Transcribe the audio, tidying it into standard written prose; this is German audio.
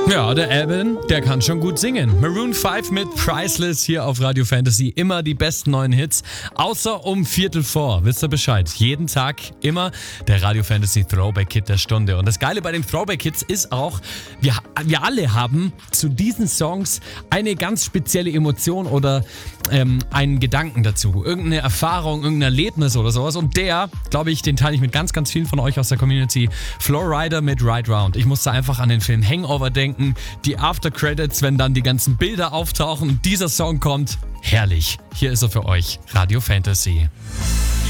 Ja, der Alban, der kann schon gut singen. Maroon 5 mit Priceless hier auf Radio Fantasy. Immer die besten neuen Hits, außer um 3:45. Wisst ihr Bescheid? Jeden Tag immer der Radio Fantasy Throwback Hit der Stunde. Und das Geile bei den Throwback Hits ist auch, wir alle haben zu diesen Songs eine ganz spezielle Emotion oder einen Gedanken dazu. Irgendeine Erfahrung, irgendein Erlebnis oder sowas. Und der, glaube ich, den teile ich mit ganz, ganz vielen von euch aus der Community. Flowrider mit Ride Round. Ich musste einfach an den Film Hangover denken. Die After-Credits, wenn dann die ganzen Bilder auftauchen und dieser Song kommt. Herrlich. Hier ist er für euch. Radio Fantasy.